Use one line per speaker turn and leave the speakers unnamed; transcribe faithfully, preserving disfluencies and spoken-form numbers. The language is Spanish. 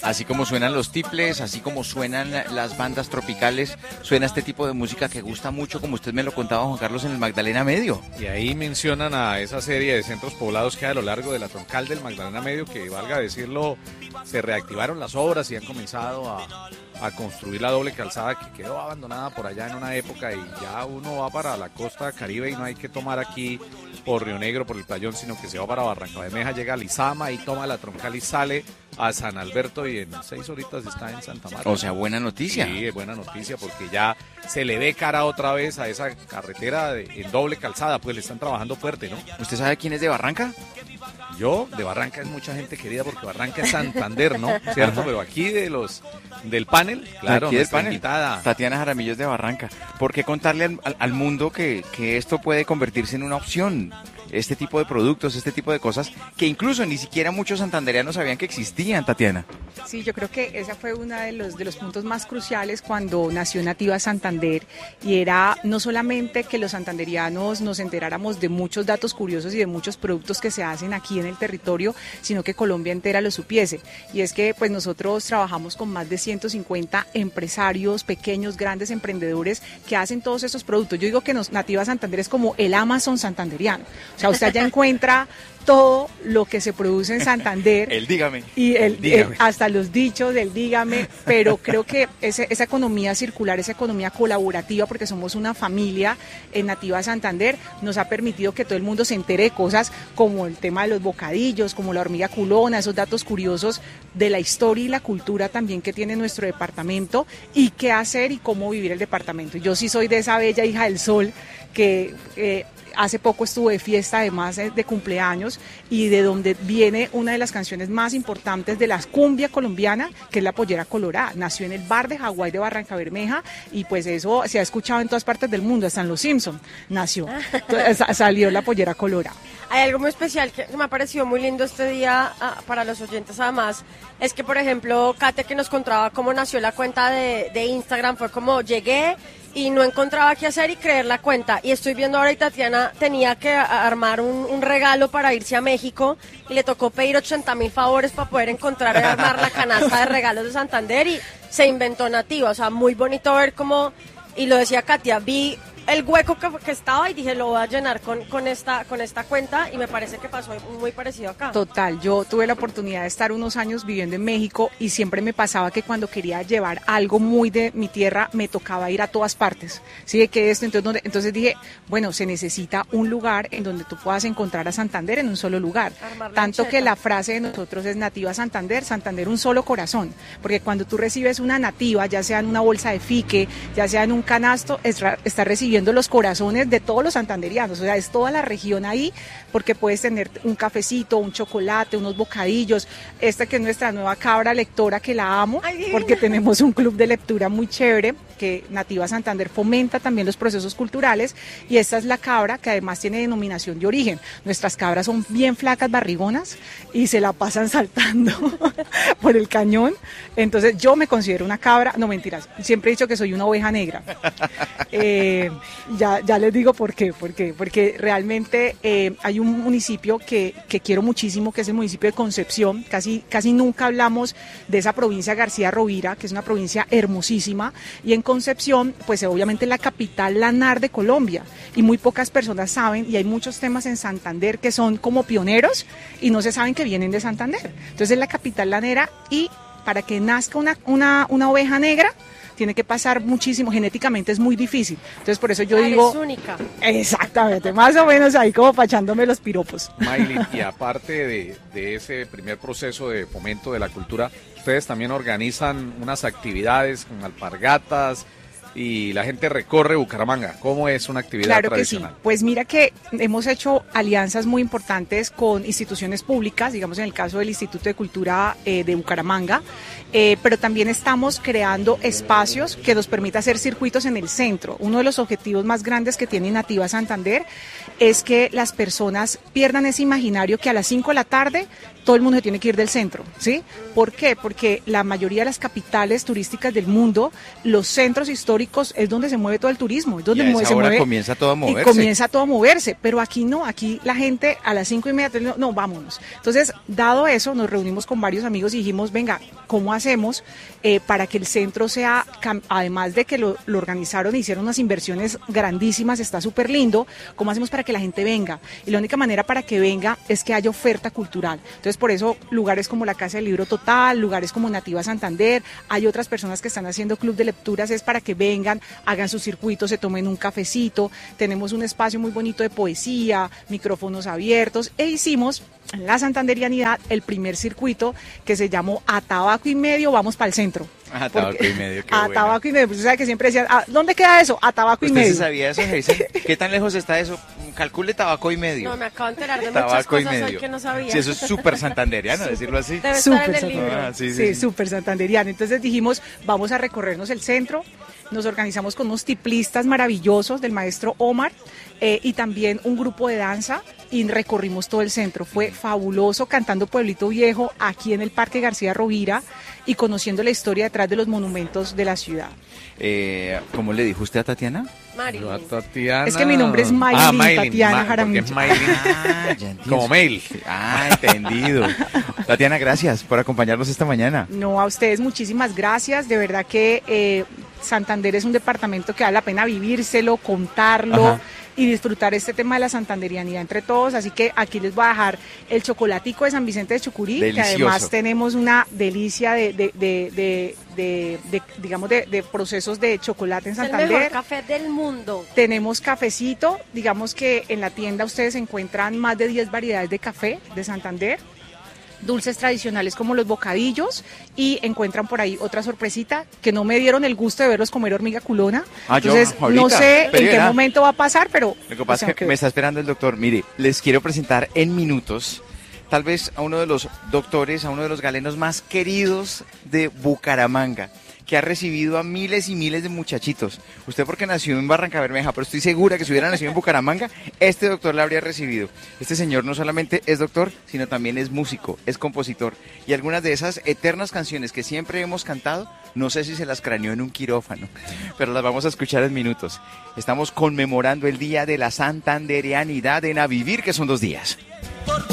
Así como suenan los tiples, así como suenan las bandas tropicales, suena este tipo de música que gusta mucho, como usted me lo contaba, Juan Carlos, en el Magdalena Medio.
Y ahí mencionan a esa serie de centros poblados que hay a lo largo de la troncal del Magdalena Medio, que valga decirlo, se reactivaron las obras y han comenzado a, a construir la doble calzada que quedó abandonada por allá en una época, y ya uno va para la costa caribe y no hay que tomar aquí por Río Negro, por el Playón, sino que se va para Barranca Bermeja, llega a Lizama y toma la troncal y sale a San Alberto, y en seis horitas está en Santa Marta.
O sea, buena noticia.
Sí, es buena noticia porque ya se le ve cara otra vez a esa carretera de, en doble calzada, pues le están trabajando fuerte, ¿no?
¿Usted sabe quién es de Barranca?
Yo, de Barranca es mucha gente querida porque Barranca es Santander, ¿no? ¿Cierto? Pero aquí de los del panel, claro,
aquí del panel,
invitada.
Tatiana Jaramillo es de Barranca. ¿Por qué contarle al, al, al mundo que, que esto puede convertirse en una opción? Este tipo de productos, este tipo de cosas que incluso ni siquiera muchos santandereanos sabían que existían, Tatiana.
Sí, yo creo que ese fue uno de los, de los puntos más cruciales cuando nació Nativa Santander, y era no solamente que los santanderianos nos enteráramos de muchos datos curiosos y de muchos productos que se hacen aquí en el territorio, sino que Colombia entera lo supiese. Y es que pues nosotros trabajamos con más de ciento cincuenta empresarios, pequeños, grandes emprendedores que hacen todos estos productos. Yo digo que nos, Nativa Santander es como el Amazon santanderiano. O sea, usted ya encuentra todo lo que se produce en Santander.
El dígame.
Y el,
el dígame.
El, hasta los dichos del dígame, pero creo que ese, esa economía circular, esa economía colaborativa, porque somos una familia en Nativa Santander, nos ha permitido que todo el mundo se entere de cosas como el tema de los bocadillos, como la hormiga culona, esos datos curiosos de la historia y la cultura también que tiene nuestro departamento, y qué hacer y cómo vivir el departamento. Yo sí soy de esa bella hija del sol que... Eh, Hace poco estuve de fiesta, además de cumpleaños, y de donde viene una de las canciones más importantes de la cumbia colombiana, que es La Pollera Colorada. Nació en el bar de Hawái de Barranca Bermeja, y pues eso se ha escuchado en todas partes del mundo, hasta en Los Simpson nació, salió La Pollera Colorada.
Hay algo muy especial que me ha parecido muy lindo este día uh, para los oyentes, además, es que, por ejemplo, Kate, que nos contaba cómo nació la cuenta de, de Instagram, fue como llegué y no encontraba qué hacer y creer la cuenta, y estoy viendo ahora y Tatiana tenía que armar un, un regalo para irse a México y le tocó pedir ochenta mil favores para poder encontrar y armar la canasta de regalos de Santander, y se inventó Nativa. O sea, muy bonito ver cómo, y lo decía Katia, vi el hueco que, que estaba y dije, lo voy a llenar con, con, esta, con esta cuenta, y me parece que pasó muy parecido acá.
Total, yo tuve la oportunidad de estar unos años viviendo en México, y siempre me pasaba que cuando quería llevar algo muy de mi tierra, me tocaba ir a todas partes. ¿Sí? ¿De qué esto? Entonces, donde, entonces dije, bueno, se necesita un lugar en donde tú puedas encontrar a Santander en un solo lugar. Tanto que la frase de nosotros es Nativa Santander, Santander un solo corazón. Porque cuando tú recibes una nativa, ya sea en una bolsa de fique, ya sea en un canasto, estás recibiendo los corazones de todos los santanderianos. O sea, es toda la región ahí, porque puedes tener un cafecito, un chocolate, unos bocadillos. Esta que es nuestra nueva cabra lectora, que la amo, porque tenemos un club de lectura muy chévere, que Nativa Santander fomenta también los procesos culturales, y esta es la cabra que además tiene denominación de origen. Nuestras cabras son bien flacas, barrigonas, y se la pasan saltando por el cañón. Entonces yo me considero una cabra, no mentiras, siempre he dicho que soy una oveja negra. Eh, ya, ya les digo por qué, por qué, porque realmente eh, hay un municipio que, que quiero muchísimo, que es el municipio de Concepción. Casi, casi nunca hablamos de esa provincia García Rovira, que es una provincia hermosísima, y en Concepción, pues obviamente la capital lanar de Colombia, y muy pocas personas saben, y hay muchos temas en Santander que son como pioneros y no se saben que vienen de Santander. Entonces es la capital lanera, y para que nazca una, una, una oveja negra, tiene que pasar muchísimo, genéticamente es muy difícil. Entonces por eso yo
Eres
digo...
única.
Exactamente, más o menos ahí como pachándome los piropos.
Maylin, y aparte de, de ese primer proceso de fomento de la cultura, ustedes también organizan unas actividades con alpargatas, y la gente recorre Bucaramanga. ¿Cómo es una actividad
claro
tradicional?
Que sí. Pues mira que hemos hecho alianzas muy importantes con instituciones públicas, digamos en el caso del Instituto de Cultura eh, de Bucaramanga, eh, pero también estamos creando espacios que nos permita hacer circuitos en el centro. Uno de los objetivos más grandes que tiene Nativa Santander es que las personas pierdan ese imaginario que a las cinco de la tarde todo el mundo se tiene que ir del centro, ¿sí? ¿Por qué? Porque la mayoría de las capitales turísticas del mundo, los centros históricos históricos es donde se mueve todo el turismo, es donde
Y a esa
se
hora
mueve
comienza todo a
y
moverse.
comienza todo a moverse, pero aquí no, aquí la gente a las cinco y media, no, no, vámonos. Entonces, dado eso, nos reunimos con varios amigos y dijimos, venga, ¿cómo hacemos eh, para que el centro sea, además de que lo, lo organizaron e hicieron unas inversiones grandísimas, está súper lindo, ¿cómo hacemos para que la gente venga? Y la única manera para que venga es que haya oferta cultural. Entonces, por eso, lugares como la Casa del Libro Total, lugares como Nativa Santander, hay otras personas que están haciendo club de lecturas, es para que vengan, hagan su circuito, se tomen un cafecito, tenemos un espacio muy bonito de poesía, micrófonos abiertos, e hicimos en la santanderianidad el primer circuito que se llamó A Tabaco y Medio, vamos para el centro.
A tabaco y medio, qué
A
bueno.
tabaco y medio, pues usted sabe que siempre decían, "Ah, ¿dónde queda eso? A tabaco y
¿Usted
medio.
se sabía eso, Jason? ¿Qué tan lejos está eso? Calcule tabaco y medio.
No, me acabo de enterar de muchas
Tabaco y
cosas hoy
medio.
que no sabía.
Sí, eso es súper santanderiano, decirlo así.
Debe estar en
Súper
el libro.
Ah, sí, sí,
Sí,
sí.
súper santanderiano. Entonces dijimos, vamos a recorrernos el centro, nos organizamos con unos tiplistas maravillosos del maestro Omar eh, y también un grupo de danza y recorrimos todo el centro. Fue fabuloso cantando Pueblito Viejo aquí en el Parque García Rovira y conociendo la historia detrás de los monumentos de la ciudad.
Eh, ¿Cómo le dijo usted a Tatiana?
Mari.
Yo a Tatiana.
Es que mi nombre es Maylin,
ah, Maylin,
Tatiana
Ma- porque
Jaramillo.
es Maylin.
Ah, ya entiendo.
Como mail.
Ah, entendido. Tatiana, gracias por acompañarnos esta mañana.
No, a ustedes muchísimas gracias. De verdad que eh, Santander es un departamento que vale la pena vivírselo, contarlo.
Ajá.
Y disfrutar este tema de la santanderianidad entre todos, así que aquí les voy a dejar el chocolatico de San Vicente de Chucurí,
Delicioso.
que además tenemos una delicia de, de, de, de, de- de, digamos, de, de procesos de chocolate en
Es el
Santander.
mejor café del mundo.
Tenemos cafecito, digamos que en la tienda ustedes encuentran más de diez variedades de café de Santander, dulces tradicionales como los bocadillos y encuentran por ahí otra sorpresita que no me dieron el gusto de verlos comer hormiga culona.
Ah, yo,
Entonces
ahorita,
no sé en
pero
qué
verá.
momento va a pasar, pero
Lo que pasa
o sea,
es que me está esperando el doctor. Mire, les quiero presentar en minutos tal vez a uno de los doctores, a uno de los galenos más queridos de Bucaramanga, que ha recibido a miles y miles de muchachitos. Usted porque nació en Barranca Bermeja, pero estoy segura que si hubiera nacido en Bucaramanga, este doctor la habría recibido. Este señor no solamente es doctor, sino también es músico, es compositor. Y algunas de esas eternas canciones que siempre hemos cantado, no sé si se las craneó en un quirófano, pero las vamos a escuchar en minutos. Estamos conmemorando el Día de la Santanderianidad en A Vivir, que son dos días.